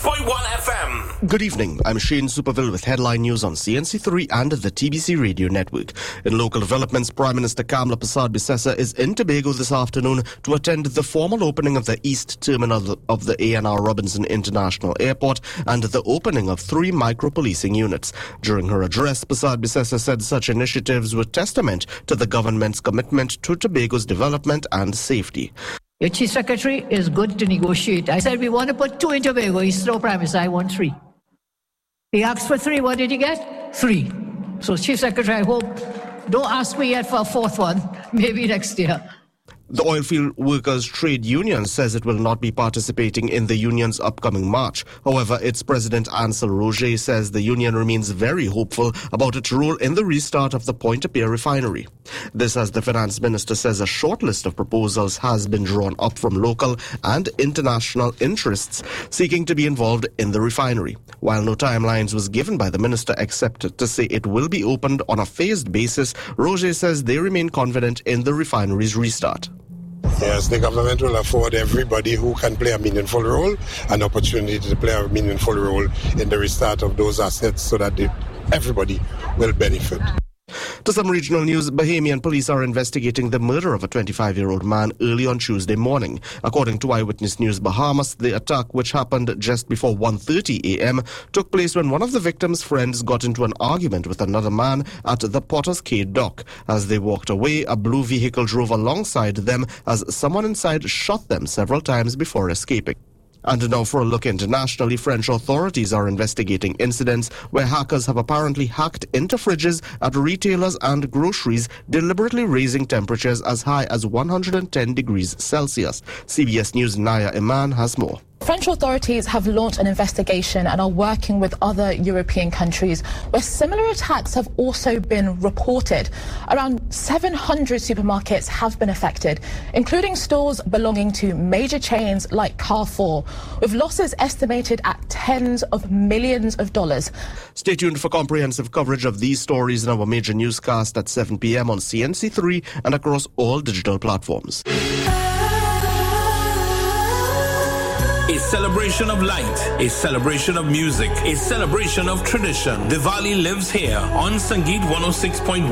106.1 FM. Good evening. I'm Shane Superville with headline news on CNC3 and the TBC Radio Network. In local developments, Prime Minister Kamla Persad-Bissessar is in Tobago this afternoon to attend the formal opening of the East Terminal of the A&R Robinson International Airport and the opening of 3 micro-policing units. During her address, Persad-Bissessar said such initiatives were testament to the government's commitment to Tobago's development and safety. Your Chief Secretary is good to negotiate. I said we want to put 2 in Tobago. He said, no promise, I want 3. He asked for 3. What did he get? 3. So, Chief Secretary, I hope, don't ask me yet for a 4th one. Maybe next year. The Oilfield Workers Trade Union says it will not be participating in the union's upcoming march. However, its president Ansel Roger says the union remains very hopeful about its role in the restart of the Pointe-à-Pierre refinery. This as the finance minister says a short list of proposals has been drawn up from local and international interests seeking to be involved in the refinery. While no timelines was given by the minister except to say it will be opened on a phased basis, Roger says they remain confident in the refinery's restart. Yes, the government will afford everybody who can play a meaningful role an opportunity to play a meaningful role in the restart of those assets so that everybody will benefit. To some regional news, Bahamian police are investigating the murder of a 25-year-old man early on Tuesday morning. According to Eyewitness News Bahamas, the attack, which happened just before 1:30 a.m., took place when one of the victim's friends got into an argument with another man at the Potter's Cay dock. As they walked away, a blue vehicle drove alongside them as someone inside shot them several times before escaping. And now for a look internationally, French authorities are investigating incidents where hackers have apparently hacked into fridges at retailers and groceries, deliberately raising temperatures as high as 110 degrees Celsius. CBS News' Naya Iman has more. French authorities have launched an investigation and are working with other European countries where similar attacks have also been reported. Around 700 supermarkets have been affected, including stores belonging to major chains like Carrefour, with losses estimated at tens of millions of dollars. Stay tuned for comprehensive coverage of these stories in our major newscast at 7 p.m. on CNC3 and across all digital platforms. A celebration of light, a celebration of music, a celebration of tradition. Diwali lives here on Sangeet 106.1